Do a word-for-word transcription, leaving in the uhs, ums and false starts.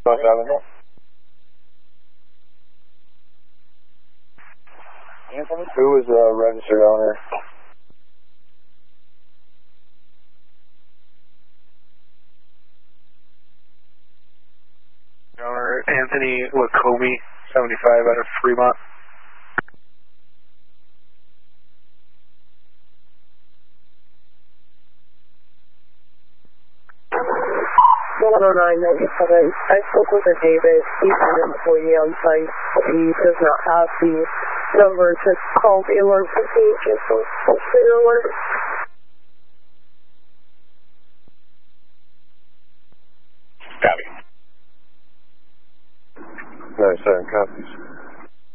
Anthony, who is the registered owner? Owner Anthony Lacombe, seventy-five out of Fremont. one oh nine ninety-seven. I spoke with a David. He's an employee on site. He does not have the number to call the emergency. Just for the alert.